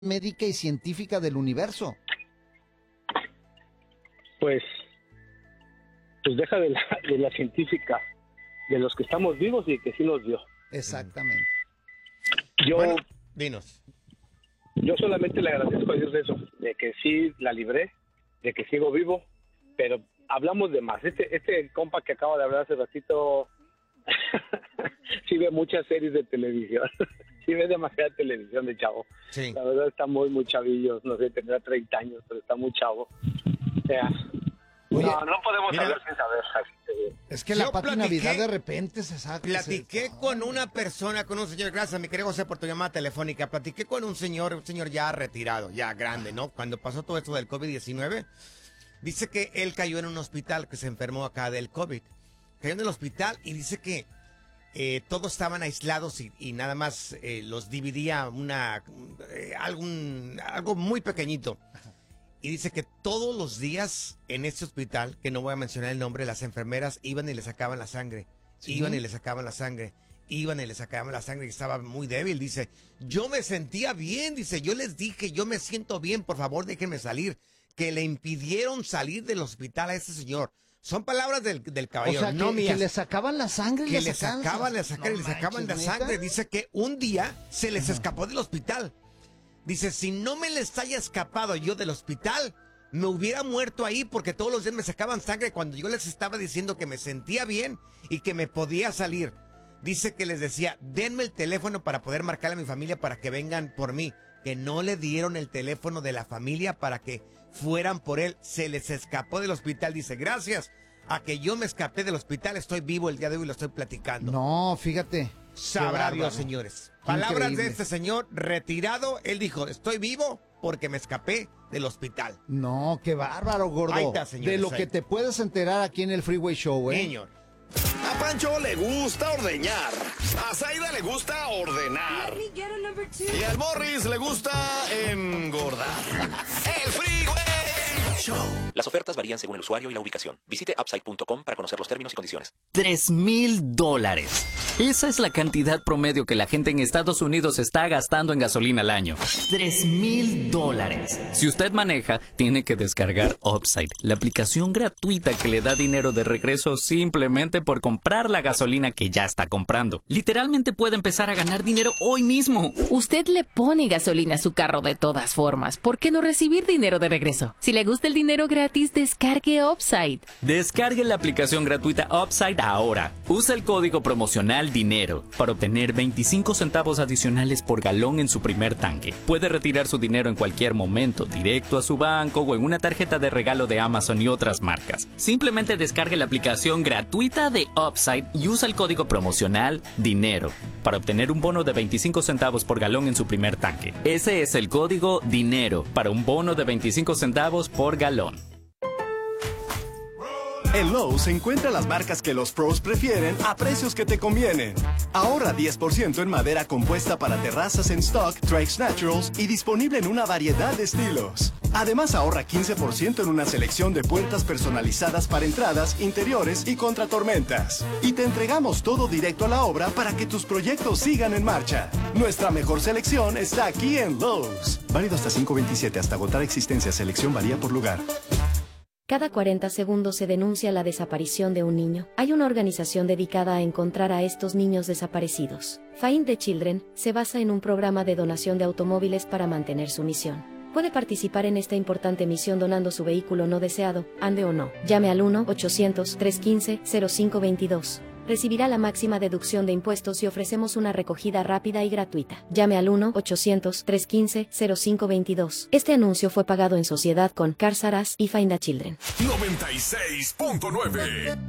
médica y científica del universo. Pues deja de la científica, de los que estamos vivos y que sí nos dio. Exactamente. Bueno, dinos. Yo solamente le agradezco a Dios de eso, de que sí la libré, de que sigo vivo, pero hablamos de más. Este compa que acaba de hablar hace ratito sí ve muchas series de televisión. Sí ve demasiada televisión de chavo. Sí. La verdad está muy chavillo, no sé, tendrá 30 años, pero está muy chavo. O sea, Oye, no podemos mira, hablar sin saber. es que yo la Pati platiqué- Navidad de repente se saca. Platiqué con una persona, con un señor, gracias mi querido José por tu llamada telefónica, platiqué con un señor ya retirado, ya grande, ¿no? Cuando pasó todo esto del COVID-19, dice que él cayó en un hospital, que se enfermó acá del COVID. Cayó en el hospital y dice que todos estaban aislados y nada más los dividía algo muy pequeñito. Y dice que todos los días en este hospital, que no voy a mencionar el nombre, las enfermeras iban y le sacaban la sangre. ¿Sí? Iban y le sacaban la sangre. Iban y le sacaban la sangre y estaba muy débil. Dice, yo me sentía bien. Dice, yo les dije, yo me siento bien, por favor déjenme salir. Que le impidieron salir del hospital a este señor. Son palabras del O caballero, sea, no que mías. le sacaban la sangre. Que le sacaban la sangre. Dice que un día se les escapó del hospital. Dice, si no me les haya escapado yo del hospital, me hubiera muerto ahí porque todos los días me sacaban sangre cuando yo les estaba diciendo que me sentía bien y que me podía salir. Dice que les decía, denme el teléfono para poder marcarle a mi familia para que vengan por mí. Que no le dieron el teléfono de la familia para que fueran por él. Se les escapó del hospital. Dice, gracias a que yo me escapé del hospital, estoy vivo el día de hoy y lo estoy platicando. No, fíjate. Sabrá Qué Dios, bárbaro. señores. Qué Palabras increíble. de este señor retirado. Él dijo, estoy vivo porque me escapé del hospital. No, qué bárbaro, gordo. Ahí está, señores, de lo ahí. que te puedes enterar aquí en el Freeway Show, ¿eh? Señor. A Pancho le gusta ordeñar. A Zaida le gusta ordenar. Y al Morris le gusta engordar. El Freeway Show. Las ofertas varían según el usuario y la ubicación. Visite upside.com para conocer los términos y condiciones. $3,000. Esa es la cantidad promedio que la gente en Estados Unidos está gastando en gasolina al año. $3,000. Si usted maneja, tiene que descargar Upside, la aplicación gratuita que le da dinero de regreso simplemente por comprar la gasolina que ya está comprando. Literalmente puede empezar a ganar dinero hoy mismo. Usted le pone gasolina a su carro de todas formas. ¿Por qué no recibir dinero de regreso? Si le gusta el dinero gratis, descargue Upside. Descargue la aplicación gratuita Upside ahora. Usa el código promocional DINERO para obtener 25 centavos adicionales por galón en su primer tanque. Puede retirar su dinero en cualquier momento, directo a su banco o en una tarjeta de regalo de Amazon y otras marcas. Simplemente descargue la aplicación gratuita de Upside y usa el código promocional DINERO para obtener un bono de 25 centavos por galón en su primer tanque. Ese es el código DINERO para un bono de 25 centavos por galón. En Lowe's encuentra las marcas que los pros prefieren a precios que te convienen. Ahorra 10% en madera compuesta para terrazas en stock, Trex Naturals y disponible en una variedad de estilos. Además ahorra 15% en una selección de puertas personalizadas para entradas, interiores y contra tormentas. Y te entregamos todo directo a la obra para que tus proyectos sigan en marcha. Nuestra mejor selección está aquí en Lowe's. Válido hasta 5/27, hasta agotar existencia. Selección varía por lugar. Cada 40 segundos se denuncia la desaparición de un niño. Hay una organización dedicada a encontrar a estos niños desaparecidos. Find the Children se basa en un programa de donación de automóviles para mantener su misión. Puede participar en esta importante misión donando su vehículo no deseado, ande o no. Llame al 1-800-315-0522. Recibirá la máxima deducción de impuestos y ofrecemos una recogida rápida y gratuita. Llame al 1-800-315-0522. Este anuncio fue pagado en sociedad con Cars R Us y Find a Children. 96.9